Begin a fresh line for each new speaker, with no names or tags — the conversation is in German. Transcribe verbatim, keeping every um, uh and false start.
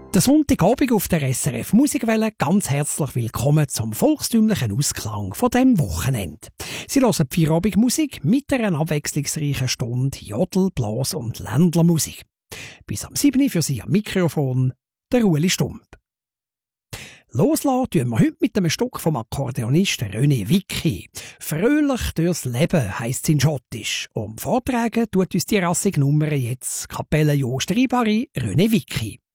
Der Sonntagabend auf der S R F Musikwelle, ganz herzlich willkommen zum volkstümlichen Ausklang von dem Wochenende. Sie hören die Feierabendmusik mit einer abwechslungsreichen Stunde Jodel-, Blas- und Ländlermusik. Bis am sieben Uhr für Sie am Mikrofon, der Ueli Stump. Loslassen tun wir heute mit einem Stück vom Akkordeonisten René Wicki. «Fröhlich durchs Leben» heisst es in Schottisch. Und vortragen tut uns die rassige Nummer jetzt Kapelle Jo Stribari René Wicki.